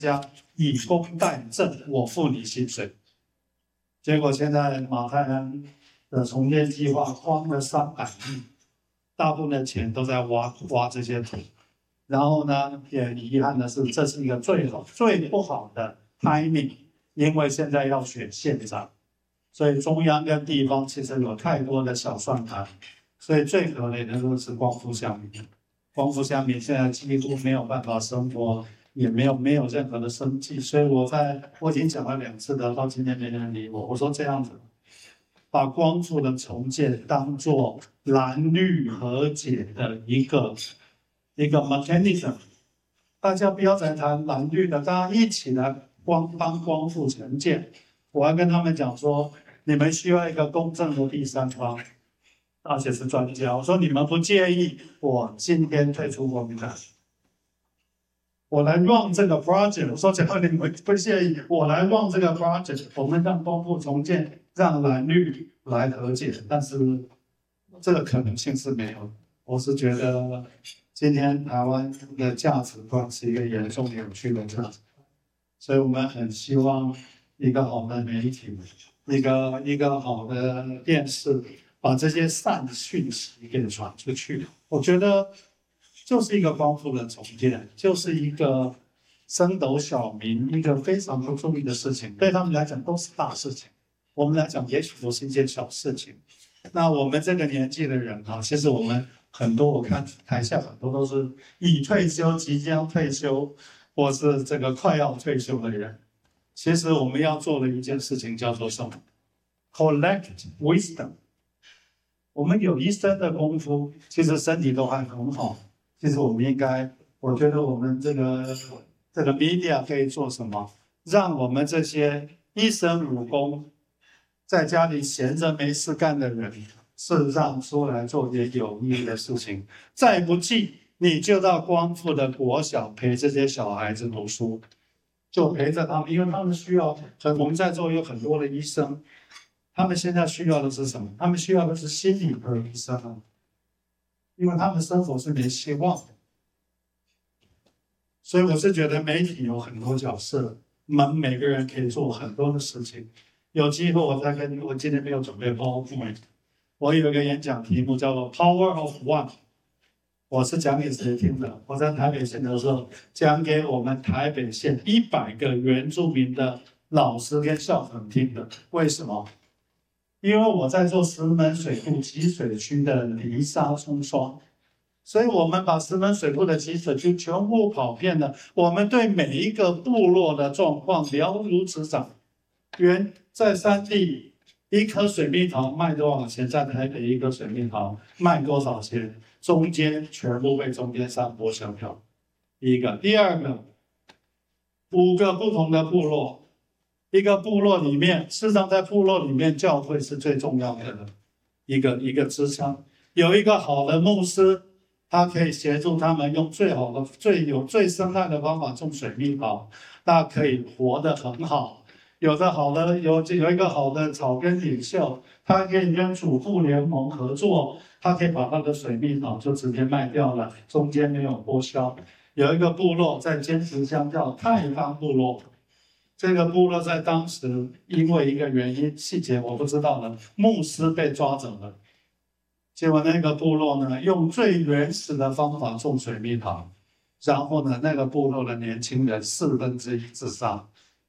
家以工代赈，我付你薪水。结果现在马太安的重建计划花了300亿，大部分的钱都在挖这些土。然后呢，也遗憾的是，这是一个最不好的 timing， 因为现在要选县长，所以中央跟地方其实有太多的小算盘，所以最可怜的就是光复乡民。光复乡民现在几乎没有办法生活，也没有任何的生计，所以我已经讲了2次的，到今天没人理我。我说这样子，把光复的重建当作蓝绿和解的一个 mechanism， 大家不要再谈蓝绿的，大家一起来帮光复重建。我要跟他们讲说，你们需要一个公正的第三方，而且是专家。我说你们不介意我今天退出国民党，我来 run 这个 project。我说只要你们不介意，我来 run 这个 project， 我们让光复重建，让蓝绿来和解。但是这个可能性是没有的。我是觉得今天台湾的价值观是一个严重扭曲的价值观，所以我们很希望一个好的媒体，一个好的电视，把这些善讯息给传出去。我觉得就是一个光复的重建，就是一个升斗小民，一个非常不注意的事情，对他们来讲都是大事情，我们来讲也许都是一件小事情。那我们这个年纪的人啊，其实我们很多，我看台下很多都是已退休、即将退休，或是这个快要退休的人。其实我们要做的一件事情叫做什么 ？Collect wisdom。我们有一生的功夫，其实身体都还很好。其实我们应该，我觉得我们这个 media 可以做什么？让我们这些一身武功，在家里闲着没事干的人，是让出来做点有意义的事情。再不济，你就到光复的国小陪这些小孩子读书，就陪着他们，因为他们需要。我们在座有很多的医生，他们现在需要的是什么？他们需要的是心理科医生啊，因为他们生活是没希望的。所以我是觉得媒体有很多角色，我们每个人可以做很多的事情。有机会我今天没有准备 PowerPoint， 我有一个演讲题目叫做 Power of One。我是讲给谁听的？我在台北县的时候，讲给我们台北县100个原住民的老师跟校长听的。为什么？因为我在做石门水库集水区的泥沙冲刷，所以我们把石门水库的集水区全部跑遍了。我们对每一个部落的状况了如指掌。在山地一颗水蜜桃卖多少钱？在台北一颗水蜜桃卖多少钱？中间全部被中间商剥削掉。第一个，第二个，5个不同的部落，一个部落里面，事实上在部落里面，教会是最重要的一个支撑。有一个好的牧师，他可以协助他们用最好的、最生态的方法种水蜜桃，大家可以活得很好。有一个好的草根领袖，他可以跟主妇联盟合作，他可以把他的水蜜桃就直接卖掉了，中间没有剥削。有一个部落在尖石乡叫太方部落，这个部落在当时因为一个原因，细节我不知道了，牧师被抓走了。结果那个部落呢，用最原始的方法种水蜜桃，然后呢，那个部落的年轻人1/4自杀。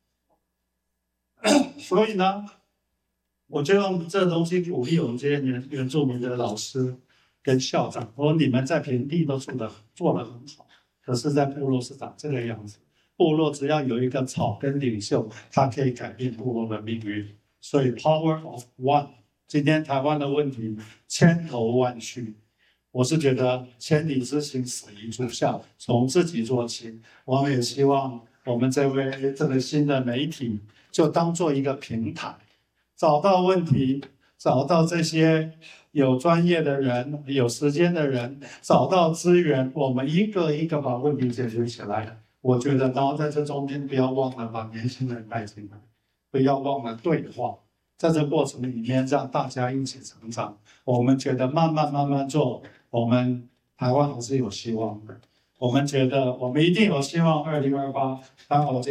所以呢，我就用这东西鼓励我们这些原住民的老师跟校长，我说你们在平地都做得很好，可是在部落是长这个样子。部落只要有一个草根领袖，他可以改变部落的命运。所以 Power of One， 今天台湾的问题千头万绪，我是觉得千里之行始于足下，从自己做起。我们也希望我们这个新的媒体，就当做一个平台，找到问题，找到这些有专业的人、有时间的人，找到资源，我们一个一个把问题解决起来。我觉得，然后在这中间不要忘了把年轻人带进来，不要忘了对话，在这过程里面让大家一起成长。我们觉得慢慢做，我们台湾还是有希望的。 我们觉得我们一定有希望，2028刚好